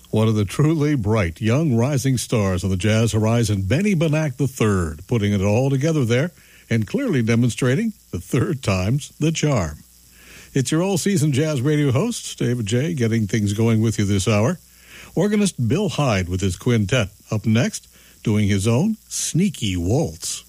One of the truly bright, young rising stars on the jazz horizon, Benny Benack III, putting it all together there and clearly demonstrating the third time's the charm. It's your all-season jazz radio host, David J., getting things going with you this hour. Organist Bill Hyde with his quintet up next, doing his own Sneaky Waltz.